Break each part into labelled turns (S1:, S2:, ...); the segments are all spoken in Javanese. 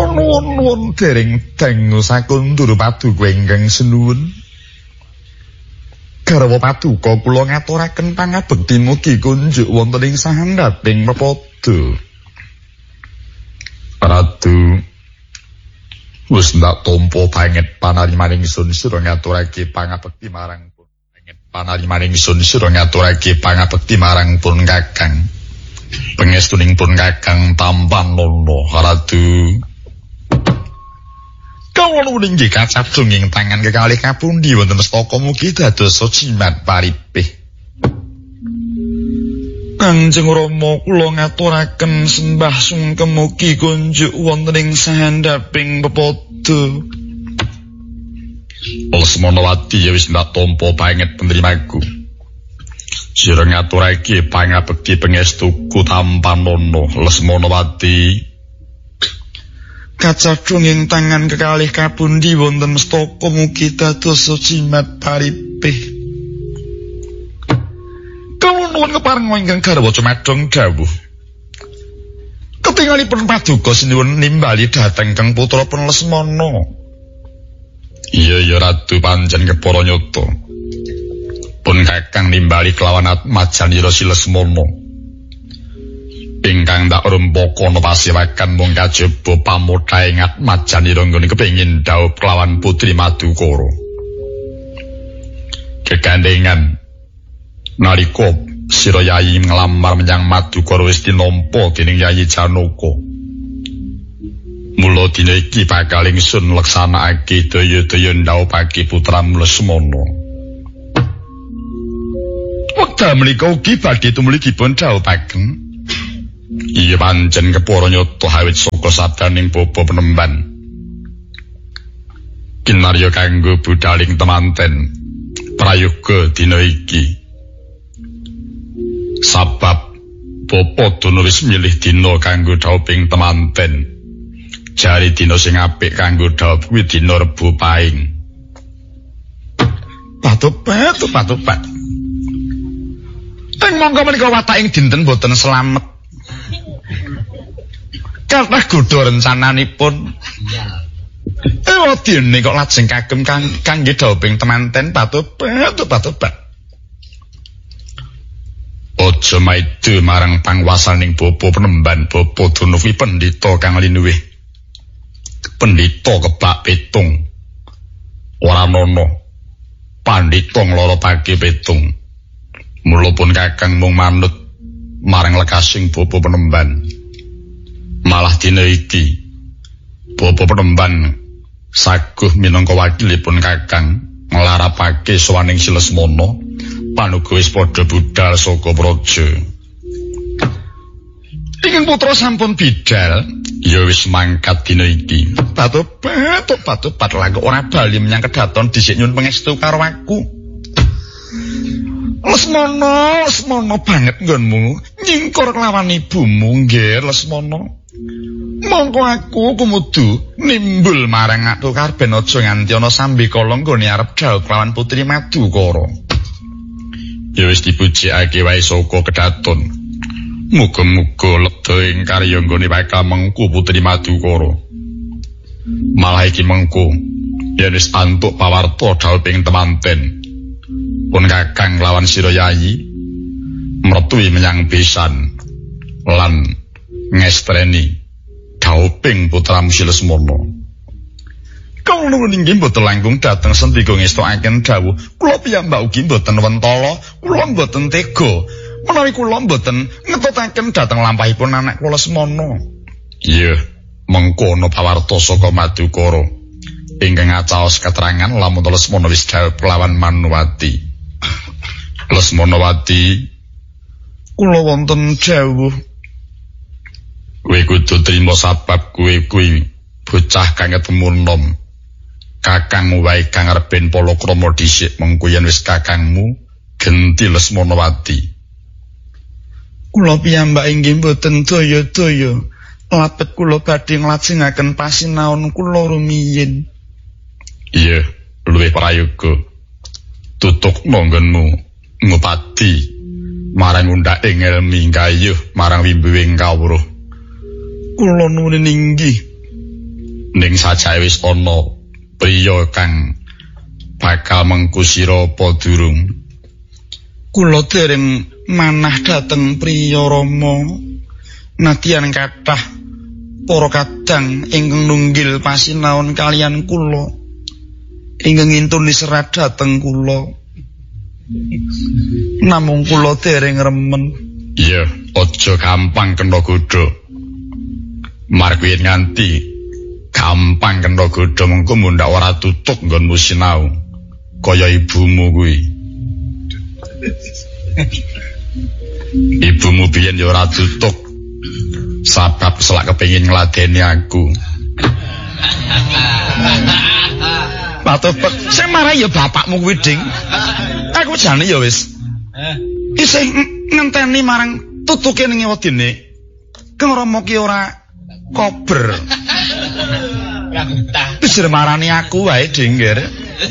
S1: Nuwun dereng dangu sakundur paduka ingkang senuwun. Garwa paduka kula ngaturaken pangabekti mugi kunjuk wonten ing sahandhaping pepodo. Ratu wis ndak tampa banget panalimaning ingsun sira ngaturake pangabekti marang pun. Banget panalimaning ingsun sira ngaturake pangabekti marang pun Kakang. Pangestuning pun Kakang tampan nono Ratu. Kawula inggih kacadung ing tangan kekalih kapundi wonten mestaka mugi dados jimat paripih. Kanjeng Rama kula ngaturaken sembah sungkem mugi kunjuk wonten ing sahandhaping pepodo. Lesmonowati ya wis ndak tampa banget penerimaku. Sira ngaturake pangabekti pangestuku tampan nono Lesmonowati. Kacadung ing tangan kekalih kapundi wonten mestaka mugi dados jimat paripih. Kawula nuwun keparenga ingkang garwa cumadong dawuh. Ketingalipun paduka sinuwun nimbali dhateng Kang putra pun Lesmana. Iya ya Ratu pancen kepara nyata. Pun Kakang nimbali kelawan atmajanira si Lesmana. Ingkang tak rempaka napa pasiwakan mung kajaba pamodhae atmajanira nggone kepengin dhaup kelawan Putri Madukara. Kegandengan nalika sira Yayi nglamar menyang Madukara wis tinampa dening Yayi Janaka. Mula dina iki bakal ingsun leksanakake daya-daya ndhaupake putra Lesmana. Wekdal menika ugi badhe tumuli dipun dhaupaken. Iya pancen kepara nyata awit saka sabdaning bapa penemban. Kinarya kanggo budhaling temanten prayoga dina iki. Sabab bapa dono wis milih dina kanggo dhauping temanten. Jari dina sing apik kanggo dhaup kuwi dina Rebo Pahing. Patopat. Teng mongko menika wataking dinten boten slamet. Kathah godha rencananipun. Wadene kok lajeng kagem kangge dhauping temanten patobat. Aja maido marang pangwasaning bapa penemban bapa Donovi pendhita kang linuwih. Pendhita kebak petung. Ora ana pandhita nglorotake petung. Mula pun Kakang mung manut marang lekasing bapa penemban. Malah dina iki bapa penemban saguh minangka wakilipun Kakang nglarapake sowaning si Lesmana panuga wis padha budal saka praja. Ingkang putra sampun bidal ya wis mangkat dina iki. Patobat lagu ora bali menyang kedaton dhisik nyuwun pangestu karo aku. Lesmana banget nggonmu nyingkur kelawan ibumu nggih Lesmana. Mongko aku kumudu nimbul marang aku karben aja nganti ana sambikala nggone arep dhaup kelawan Putri Madukara. Ya wis dipujikake wae saka kedaton. Muga-muga lega ing karya nggone bakal mengku Putri Madukara. Malah iki mengku yen wis antuk pawarta dhauping temanten. Pun Kakang lawan sira Yayi mretui menyang besan lan ngestreni dhauping putramu si Lesmana. Kawula inggih mboten langkung dhateng sendika ngestokaken dawuh kula piyambak ugi mboten wentala, kula mboten tega menawi kula mboten ngetutaken dhateng lampahipun anak kula Lesmana. Iya, mengkono pawarta saka Madukara ingkang ngacaos keterangan lamun Lesmana wis dhaup lawan Manwati. Lesmonowati, kula wonten dawuh. Kowe kudu trima sabab kowe kuwi bocah kang ketemu nom. Kakang wae kang arep palakrama dhisik mengko yen wis kakangmu genti Lesmonowati. Kula piyambak inggih mboten daya-daya. Lapet kula badhe nglajengaken pasinaon kula rumiyin. Iya, luwih prayoga. Tutuk nonggonmu. Ngupati marang undhaking ngelmi kayuh marang wimbuwing kawruh. Kula nuwun inggih ning sajae wis ana priya kang bakal mengku sira apa durung. Kula dereng manah dhateng priya Rama nadyan kathah para kadang ingkang nunggil pasinaon kalian kula ingkang ngintuni serat dhateng kula. Namung kula dereng remen. Iya, aja gampang kena godha. Margi nganti gampang kena godha mengko mundak ora tutuk nggonmu sinau. Kaya ibumu kuwi. Ibumu biyen ya ora tutuk. Sabab selak kepengin ngladeni aku. Patuh sing marah ya bapakmu kuwi ding. Aku jane ya wis. Isih ngenteni marang tutuke ning wedine. Kang Rama ki ora kober. Ora betah. Wis marani aku wae ding, Nger.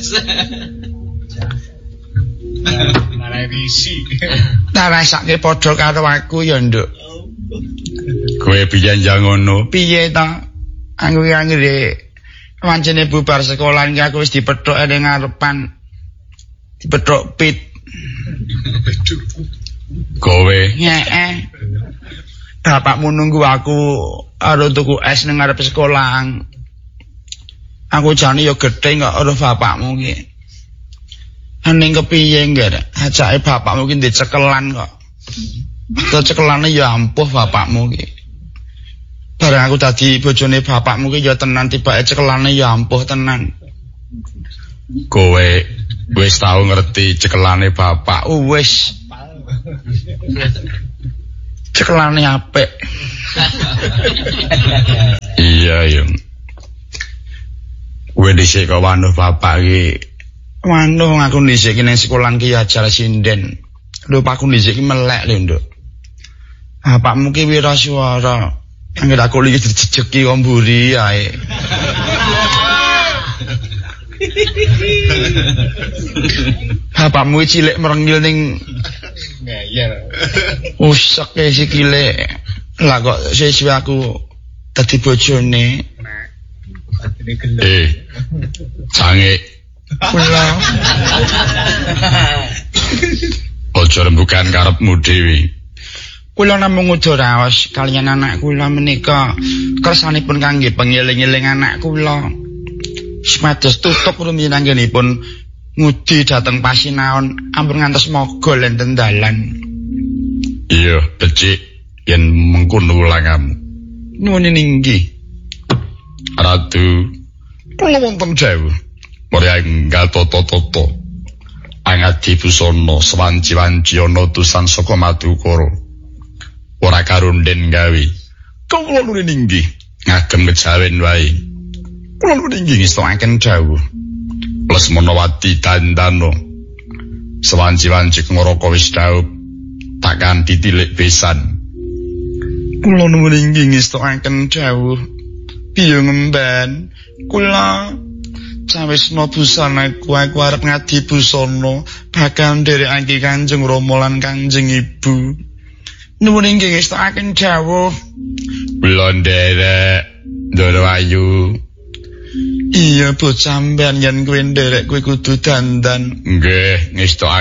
S1: Marai risi. Tak rasake padha karo aku ya, Nduk. Kowe biyen ya ngono. Piye ta? Aku anggere wancene bubar sekolah iki aku wis dipethuk ning ngarepan. Dipethuk pit. Kowe. Heeh. Bapakmu nunggu aku karo tuku es ning ngarep sekolah. Aku jane ya gedhe kok karo bapakmu ki. Ning kepiye ngger? Ajake bapakmu ki ndek cekelan kok. Cekelane ya ampuh bapakmu ki. Bareng aku dadi bojone bapakmu ki ya tenan tibake cekelane ya ampuh tenan. Kowe wis tau ngerti cekelane bapak? Wis. Cekelane apik. Iya, yo. Kowe dhisik kok wanuh bapak ki. Wanuh aku dhisik ning sekolah ki ajar sinden. Lho pakku dhisik ki melek lho, Nduk. Bapakmu ki wiraswara. Angger aku iki dijejeki kok mburi ae. Bapakmu cilik merengil ning ngeyel. Usek sikile. Lah kok sesuk aku dadi bojone. Sange. Kula. Ojo rembukan karepmu dhewe. Kula namung udo raos kaliyan anak kula menika kersanipun kangge pengeling-eling anak kula. Supados tutuk rumiyin anggenipun ngudi dhateng pasinaon ampun ngantos mogol enten dalan. Iya, becik yen mengkono ulangamu. Nuwun inggih. Ratu, kula wonten dawuh. Mari enggal toto-toto. Angadi busana sawanci-wanci ana tusan saka Madukara. Ora karunden gawe. Kula nuwun inggih ngagem kejawen wae. Kula nuwun inggih ngestakaken dawuh. Lesmonawati dandano. Sawanci-wanci ngroko wis daup. Takkan ditilik besan. Kula nuwun inggih ngestakaken dawuh. Piye ngemban? Kula sawetna busanaku aku arep ngadi busana bakal nderekake Kanjeng Rama lan Kanjeng Ibu. Nuwun inggih ngestakaken dawuh. Kula nderek Ndoro Ayu. Iya bocah sampean yen kowe nderek kowe kudu dandan. Nggih, ngestakaken